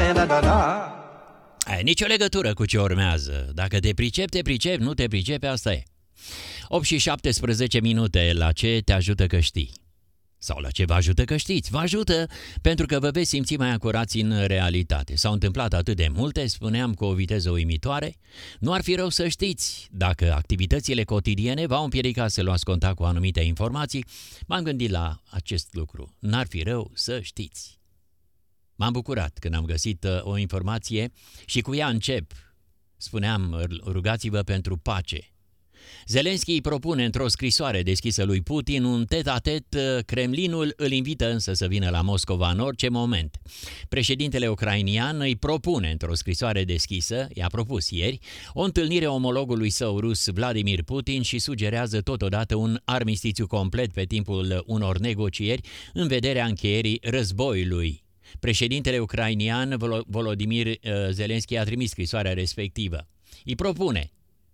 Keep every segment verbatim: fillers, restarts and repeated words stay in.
da da da. Ai nicio legătură cu ce urmează. Dacă te pricepi, te pricepi, nu te pricepi, asta e. opt și șaptesprezece minute. La ce te ajută că știi? Sau la ce vă ajută că știți? Vă ajută pentru că vă veți simți mai ancorați în realitate. S-au întâmplat atât de multe, spuneam, cu o viteză uimitoare. Nu ar fi rău să știți. Dacă activitățile cotidiene v-au împiedicat să luați contact cu anumite informații, m-am gândit la acest lucru. N-ar fi rău să știți. M-am bucurat când am găsit o informație și cu ea încep. Spuneam, rugați-vă pentru pace. Zelenski îi propune într-o scrisoare deschisă lui Putin un tet-a-tet, Kremlinul îl invită însă să vină la Moscova în orice moment. Președintele ucrainian îi propune într-o scrisoare deschisă, i-a propus ieri, o întâlnire omologului său rus Vladimir Putin și sugerează totodată un armistițiu complet pe timpul unor negocieri în vederea încheierii războiului. Președintele ucrainian Volodymyr Zelenski a trimis scrisoarea respectivă. Îi propune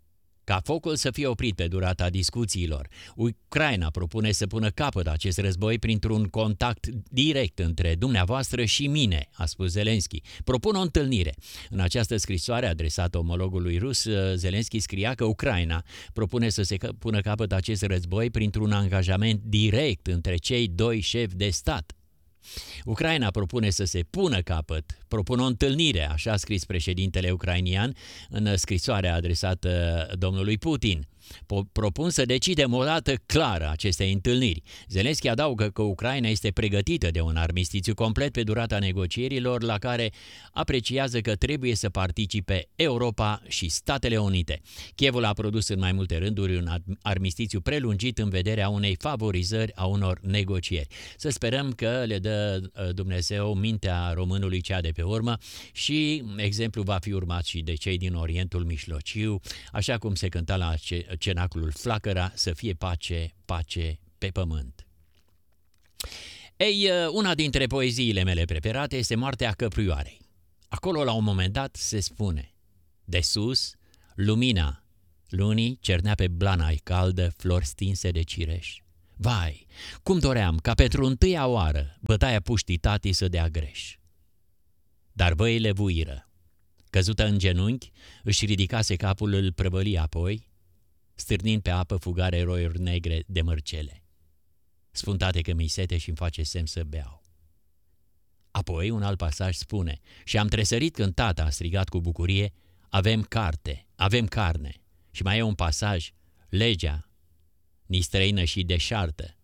ca focul să fie oprit pe durata discuțiilor. Ucraina propune să pună capăt acest război printr-un contact direct între dumneavoastră și mine, a spus Zelenski. Propun o întâlnire. În această scrisoare adresată omologului rus, Zelenski scria că Ucraina propune să se pună capăt acest război printr-un angajament direct între cei doi șefi de stat. Ucraina propune să se pună capăt, propune o întâlnire, așa a scris președintele ucrainian în scrisoarea adresată domnului Putin. Propun să decidem o dată clară acestei întâlniri. Zelenski adaugă că Ucraina este pregătită de un armistițiu complet pe durata negocierilor, la care apreciază că trebuie să participe Europa și Statele Unite. Kievul a produs în mai multe rânduri un armistițiu prelungit în vederea unei favorizări a unor negocieri. Să sperăm că le dă Dumnezeu mintea românului cea de pe urmă și exemplul va fi urmat și de cei din Orientul Mijlociu, așa cum se cânta la cenaclul Flacăra, să fie pace, pace pe pământ. Ei, una dintre poeziile mele preferate este Moartea Căprioarei. Acolo, la un moment dat, se spune: de sus, lumina lunii cernea pe blana caldă flori stinse de cireș. Vai, cum doream ca pentru întâia oară bătaia puștii tatii să dea greș. Dar văile vuiră. Căzută în genunchi, își ridicase capul, îl prăvăli apoi, stârnind pe apă fugare roiuri negre de mărcele. Sfântate că mi-i sete și-mi face semn să beau. Apoi un alt pasaj spune: și am tresărit când tata a strigat cu bucurie: avem carte, avem carne. Și mai e un pasaj: legea ni străină și deșartă.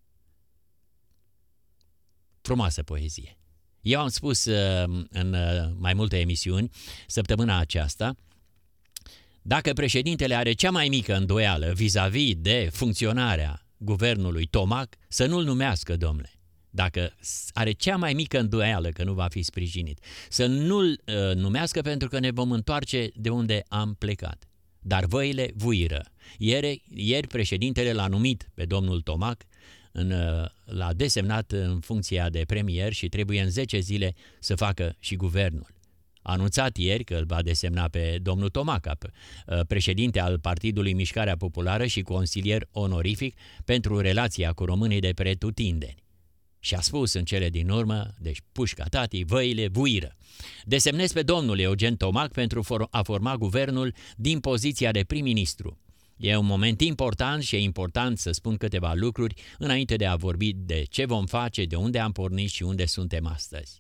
Frumoasă poezie. Eu am spus în mai multe emisiuni săptămâna aceasta, dacă președintele are cea mai mică îndoială vis-a-vis de funcționarea guvernului Tomac, să nu-l numească, domnule. Dacă are cea mai mică îndoială că nu va fi sprijinit, să nu-l uh, numească, pentru că ne vom întoarce de unde am plecat. Dar văile vuiră. Ieri, ieri președintele l-a numit pe domnul Tomac, în, l-a desemnat în funcția de premier și trebuie în zece zile să facă și guvernul. A anunțat ieri că îl va desemna pe domnul Tomac, președinte al Partidului Mișcarea Populară și consilier onorific pentru relația cu românii de pretutindeni. Și a spus în cele din urmă, deci pușca tatii, văile vuiră. Desemnez pe domnul Eugen Tomac pentru a forma guvernul din poziția de prim-ministru. E un moment important și e important să spun câteva lucruri înainte de a vorbi de ce vom face, de unde am pornit și unde suntem astăzi.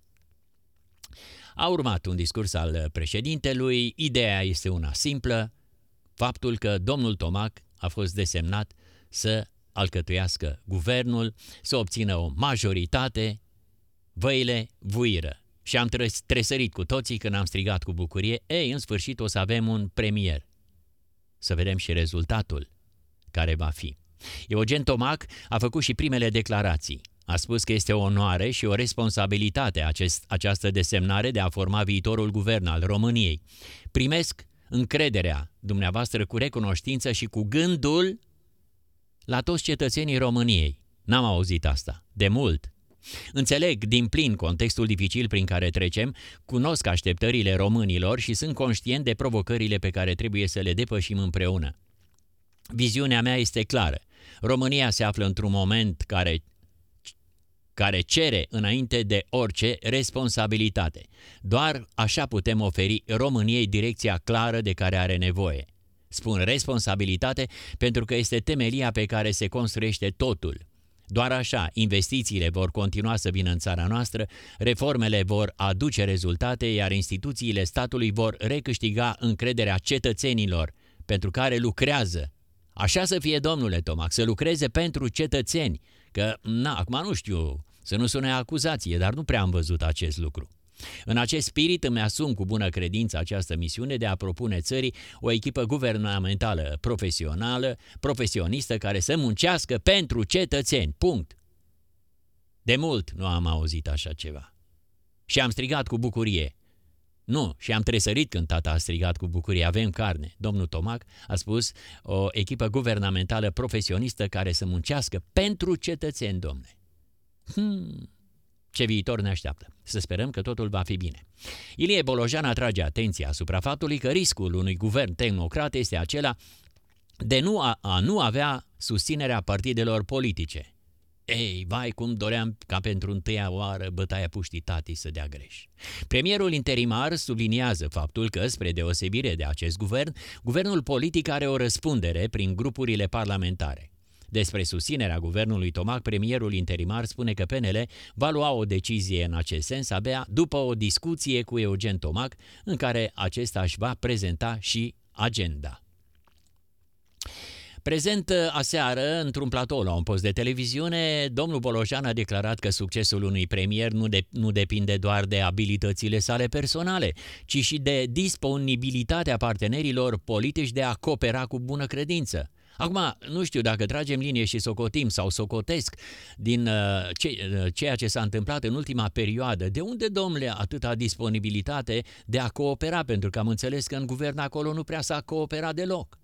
A urmat un discurs al președintelui. Ideea este una simplă: faptul că domnul Tomac a fost desemnat să alcătuiască guvernul, să obțină o majoritate. Văile vuiră. Și am tresărit cu toții când am strigat cu bucurie: ei, în sfârșit o să avem un premier. Să vedem și rezultatul care va fi. Eugen Tomac a făcut și primele declarații. A spus că este o onoare și o responsabilitate acest, această desemnare de a forma viitorul guvern al României. Primesc încrederea dumneavoastră cu recunoștință și cu gândul la toți cetățenii României. N-am auzit asta de mult. Înțeleg din plin contextul dificil prin care trecem, cunosc așteptările românilor și sunt conștient de provocările pe care trebuie să le depășim împreună. Viziunea mea este clară. România se află într-un moment care care cere înainte de orice responsabilitate. Doar așa putem oferi României direcția clară de care are nevoie. Spun responsabilitate pentru că este temelia pe care se construiește totul. Doar așa, investițiile vor continua să vină în țara noastră, reformele vor aduce rezultate, iar instituțiile statului vor recâștiga încrederea cetățenilor pentru care lucrează. Așa să fie, domnule Tomac, să lucreze pentru cetățeni, că, na, acum nu știu, să nu sune acuzație, dar nu prea am văzut acest lucru. În acest spirit îmi asum cu bună credință această misiune de a propune țării o echipă guvernamentală profesională, profesionistă, care să muncească pentru cetățeni. Punct. De mult nu am auzit așa ceva. Și am strigat cu bucurie. Nu, și am tresărit când tata a strigat cu bucurie. Avem carne. Domnul Tomac a spus o echipă guvernamentală profesionistă care să muncească pentru cetățeni, domne. Hmm... Ce viitor ne așteaptă. Să sperăm că totul va fi bine. Ilie Bolojan atrage atenția asupra faptului că riscul unui guvern tehnocrat este acela de nu a, a nu avea susținerea partidelor politice. Ei, vai, cum doream ca pentru întâia oară bătaia puștii tati să dea greș. Premierul interimar subliniază faptul că, spre deosebire de acest guvern, guvernul politic are o răspundere prin grupurile parlamentare. Despre susținerea guvernului Tomac, premierul interimar spune că P N L va lua o decizie în acest sens abia după o discuție cu Eugen Tomac, în care acesta își va prezenta și agenda. Prezent aseară, într-un platou la un post de televiziune, domnul Bolojan a declarat că succesul unui premier nu, de, nu depinde doar de abilitățile sale personale, ci și de disponibilitatea partenerilor politici de a coopera cu bună credință. Acum, nu știu dacă tragem linie și socotim sau socotesc din uh, ce, uh, ceea ce s-a întâmplat în ultima perioadă. De unde, domnule, atâta disponibilitate de a coopera? Pentru că am înțeles că în guvern acolo nu prea s-a cooperat deloc.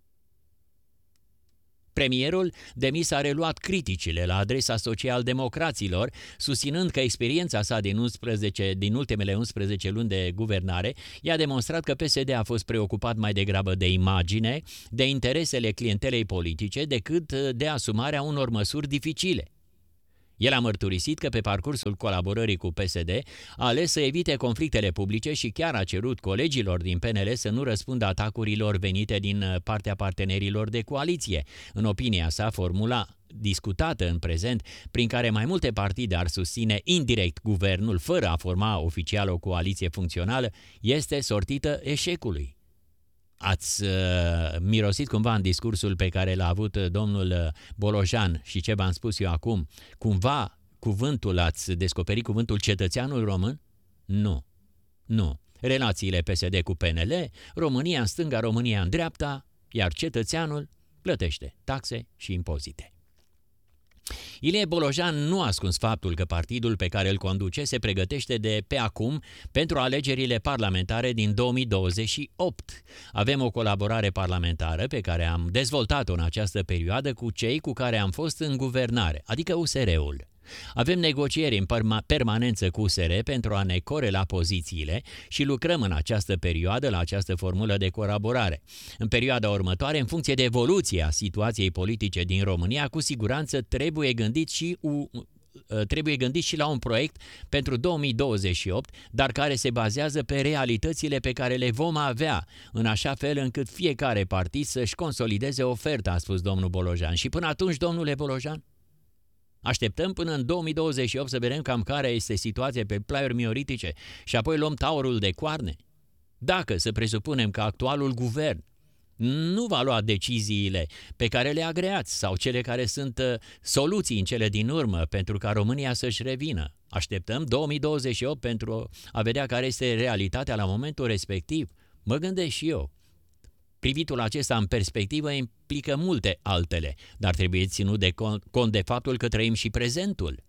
Premierul demis a reluat criticile la adresa socialdemocraților, susținând că experiența sa din, unsprezece, din ultimele unsprezece luni de guvernare i-a demonstrat că P S D a fost preocupat mai degrabă de imagine, de interesele clientelei politice, decât de asumarea unor măsuri dificile. El a mărturisit că pe parcursul colaborării cu P S D a ales să evite conflictele publice și chiar a cerut colegilor din P N L să nu răspundă atacurilor venite din partea partenerilor de coaliție. În opinia sa, formula discutată în prezent, prin care mai multe partide ar susține indirect guvernul fără a forma oficial o coaliție funcțională, este sortită eșecului. Ați uh, mirosit cumva în discursul pe care l-a avut domnul Bolojan și ce v-am spus eu acum? Cumva cuvântul, ați descoperit cuvântul cetățeanul român? Nu, nu. Relațiile P S D cu P N L, România în stânga, România în dreapta, iar cetățeanul plătește taxe și impozite. Ilie Bolojan nu a ascuns faptul că partidul pe care îl conduce se pregătește de pe acum pentru alegerile parlamentare din două mii douăzeci și opt. Avem o colaborare parlamentară pe care am dezvoltat-o în această perioadă cu cei cu care am fost în guvernare, adică U S R-ul. Avem negocieri în permanență cu U S R pentru a ne corela pozițiile și lucrăm în această perioadă la această formulă de colaborare. În perioada următoare, în funcție de evoluția situației politice din România, cu siguranță trebuie gândit și u trebuie gândit și la un proiect pentru două mii douăzeci și opt, dar care se bazează pe realitățile pe care le vom avea, în așa fel încât fiecare partid să-și consolideze oferta, a spus domnul Bolojan. Și până atunci, domnule Bolojan, așteptăm până în două mii douăzeci și opt să vedem cam care este situația pe plaiuri mioritice și apoi luăm taurul de coarne? Dacă să presupunem că actualul guvern nu va lua deciziile pe care le agreați sau cele care sunt uh, soluții în cele din urmă pentru ca România să-și revină, așteptăm două mii douăzeci și opt pentru a vedea care este realitatea la momentul respectiv. Mă gândesc și eu. Privitul acesta în perspectivă implică multe altele, dar trebuie ținut de cont de faptul că trăim și prezentul.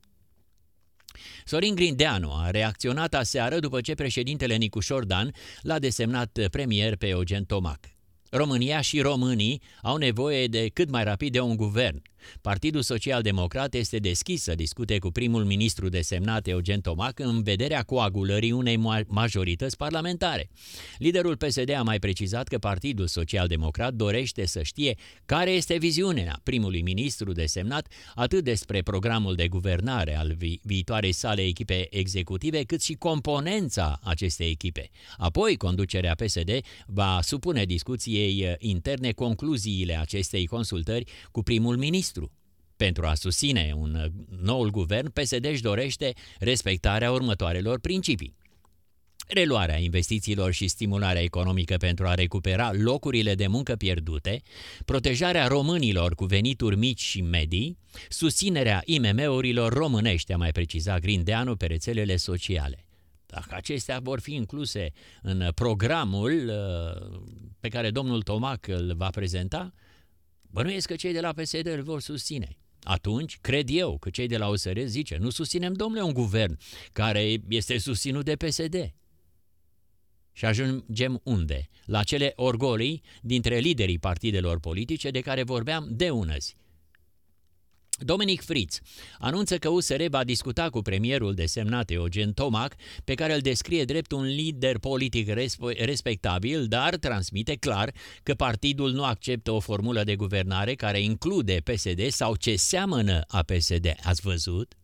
Sorin Grindeanu a reacționat aseară după ce președintele Nicușor Dan l-a desemnat premier pe Eugen Tomac. România și românii au nevoie de cât mai rapid de un guvern. Partidul Social-Democrat este deschis să discute cu primul ministru desemnat Eugen Tomac în vederea coagulării unei majorități parlamentare. Liderul P S D a mai precizat că Partidul Social-Democrat dorește să știe care este viziunea primului ministru desemnat atât despre programul de guvernare al vi- viitoarei sale echipe executive, cât și componența acestei echipe. Apoi, conducerea P S D va supune discuției interne concluziile acestei consultări cu primul ministru. Pentru a susține un noul guvern, P S D își dorește respectarea următoarelor principii: reluarea investițiilor și stimularea economică pentru a recupera locurile de muncă pierdute, protejarea românilor cu venituri mici și medii, susținerea I M M-urilor românești, a mai precizat Grindeanu pe rețelele sociale. Dacă acestea vor fi incluse în programul pe care domnul Tomac îl va prezenta, bănuiesc că cei de la P S D îl vor susține. Atunci, cred eu că cei de la U S R zice, nu susținem, domnule, un guvern care este susținut de P S D. Și ajungem unde? La cele orgolii dintre liderii partidelor politice de care vorbeam de unăzi. Dominic Fritz anunță că U S R va discuta cu premierul desemnat Eugen Tomac, pe care îl descrie drept un lider politic respectabil, dar transmite clar că partidul nu acceptă o formulă de guvernare care include P S D sau ce seamănă a P S D. Ați văzut?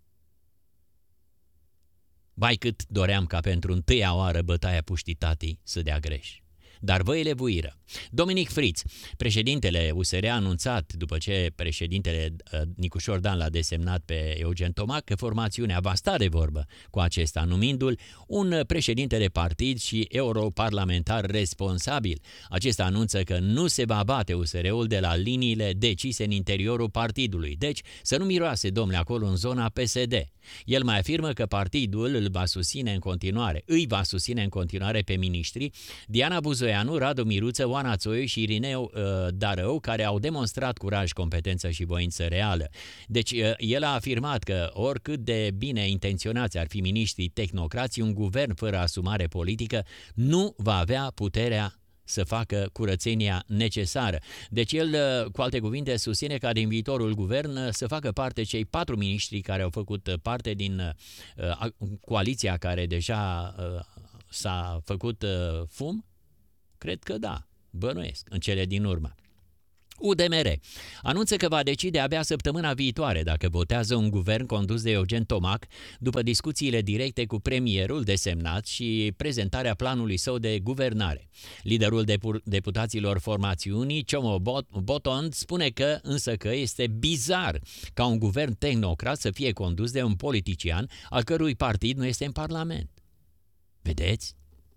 Bai cât doream ca pentru întâia oară bătaia puștii tatii să dea greș. Dar văile vuiră. Dominic Fritz, președintele U S R, a anunțat, după ce președintele Nicușor Dan l-a desemnat pe Eugen Tomac, că formațiunea va sta de vorbă cu acesta, numindu-l un președinte de partid și europarlamentar responsabil. Acesta anunță că nu se va bate U S R-ul de la liniile decise în interiorul partidului. Deci să nu miroase, domnule, acolo în zona P S D. El mai afirmă că partidul îl va susține în continuare, îi va susține în continuare pe miniștri Diana Buzoianu, Radu Miruță, Oana Țoiu și Irineu uh, Darău, care au demonstrat curaj, competență și voință reală. Deci uh, el a afirmat că oricât de bine intenționați ar fi miniștrii tehnocrații, un guvern fără asumare politică nu va avea puterea să facă curățenia necesară. Deci el, cu alte cuvinte, susține ca din viitorul guvern să facă parte cei patru miniștri care au făcut parte din uh, coaliția care deja uh, s-a făcut uh, fum? Cred că da, bănuiesc, în cele din urmă. U D M R anunță că va decide abia săptămâna viitoare dacă votează un guvern condus de Eugen Tomac, după discuțiile directe cu premierul desemnat și prezentarea planului său de guvernare. Liderul deputaților formațiunii, Ciomo Botond, spune că însă că este bizar ca un guvern tehnocrat să fie condus de un politician al cărui partid nu este în Parlament. Vedeți?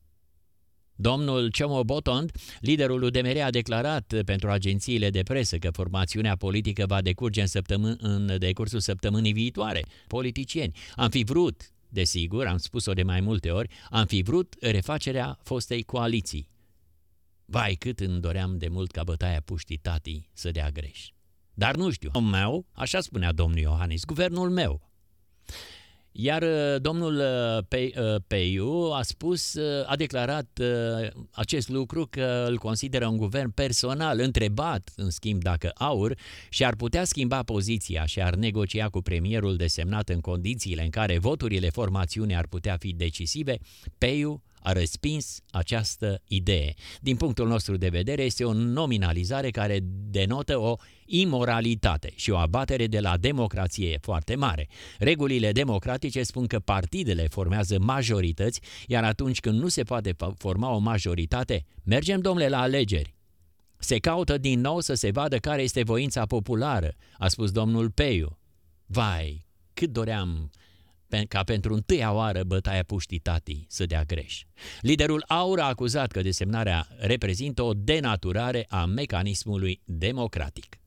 Domnul Ciomo Botond, liderul U D M R, a declarat pentru agențiile de presă că formațiunea politică va decurge în, săptămân- în decursul săptămânii viitoare. Politicieni. Am fi vrut, desigur, am spus-o de mai multe ori, am fi vrut refacerea fostei coaliții. Vai, cât îmi doream de mult ca bătaia puștii tatii să dea greș. Dar nu știu, omul meu, așa spunea domnul Iohannis, guvernul meu. Iar domnul Peiu a spus, a declarat acest lucru că îl consideră un guvern personal. Întrebat, în schimb, dacă AUR și-ar putea schimba poziția și ar negocia cu premierul desemnat în condițiile în care voturile formațiunii ar putea fi decisive, Peiu a respins această idee. Din punctul nostru de vedere, este o nominalizare care denotă o imoralitate și o abatere de la democrație foarte mare. Regulile democratice spun că partidele formează majorități, iar atunci când nu se poate forma o majoritate, mergem, domnule, la alegeri. Se caută din nou să se vadă care este voința populară, a spus domnul Peiu. Vai, cât doream ca pentru întâia oară bătaia puștii tatii să dea greș. Liderul AUR a acuzat că desemnarea reprezintă o denaturare a mecanismului democratic.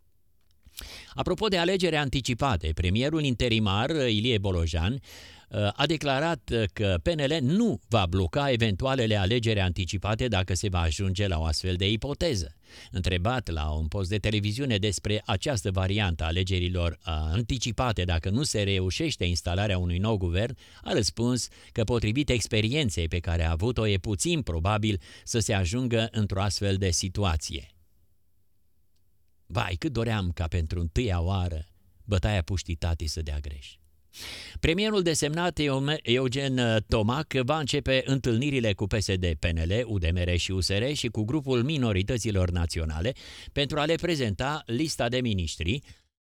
Apropo de alegeri anticipate, premierul interimar Ilie Bolojan a declarat că P N L nu va bloca eventualele alegeri anticipate dacă se va ajunge la o astfel de ipoteză. Întrebat la un post de televiziune despre această variantă a alegerilor anticipate dacă nu se reușește instalarea unui nou guvern, a răspuns că potrivit experienței pe care a avut-o e puțin probabil să se ajungă într-o astfel de situație. Vai, cât doream ca pentru întâia oară bătaia puștii Tati să dea greș. Premierul desemnat Eugen Tomac va începe întâlnirile cu P S D, P N L, U D M R și U S R și cu grupul minorităților naționale pentru a le prezenta lista de miniștri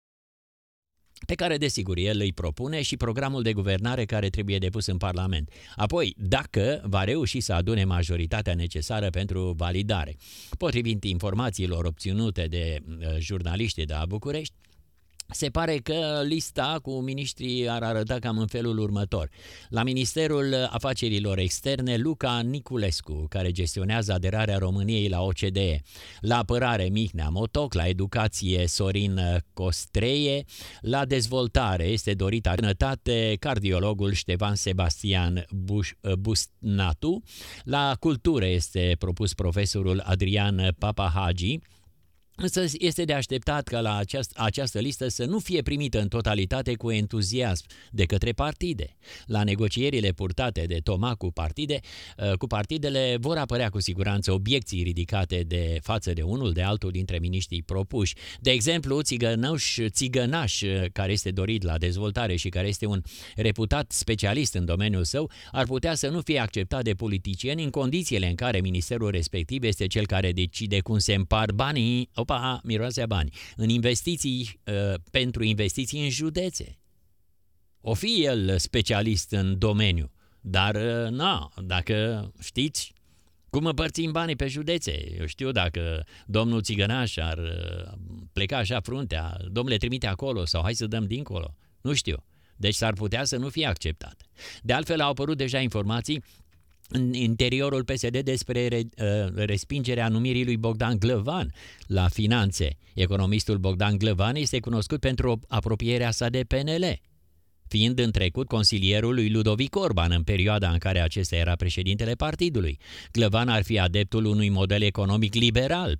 pe care, desigur, el îi propune și programul de guvernare care trebuie depus în Parlament. Apoi, dacă va reuși să adune majoritatea necesară pentru validare. Potrivit informațiilor obținute de jurnaliștii de la București, se pare că lista cu miniștrii ar arăta cam în felul următor. La Ministerul Afacerilor Externe, Luca Niculescu, care gestionează aderarea României la O C D E. La apărare, Mihnea Motoc. La educație, Sorin Costreie. La dezvoltare este dorit sănătate cardiologul Ștefan Sebastian Busnatu. La cultură este propus profesorul Adrian Papahagi. Însă este de așteptat ca la această, această listă să nu fie primită în totalitate cu entuziasm de către partide. La negocierile purtate de Tomac cu, partide, cu partidele vor apărea cu siguranță obiecții ridicate de față de unul de altul dintre miniștrii propuși. De exemplu, Țigănaș, Țigănaș, care este dorit la dezvoltare și care este un reputat specialist în domeniul său, ar putea să nu fie acceptat de politicieni în condițiile în care ministerul respectiv este cel care decide cum se împart banii. Opa, miroase a bani, în investiții, uh, pentru investiții în județe. O fi el specialist în domeniu, dar, uh, na, dacă știți cum împărțim banii pe județe, eu știu dacă domnul Țigănaș ar uh, pleca așa fruntea, domnule trimite acolo sau hai să dăm dincolo, nu știu. Deci s-ar putea să nu fie acceptat. De altfel au apărut deja informații în interiorul P S D despre respingerea numirii lui Bogdan Glăvan la finanțe. Economistul Bogdan Glăvan este cunoscut pentru apropierea sa de P N L, fiind în trecut consilierul lui Ludovic Orban în perioada în care acesta era președintele partidului. Glăvan ar fi adeptul unui model economic liberal,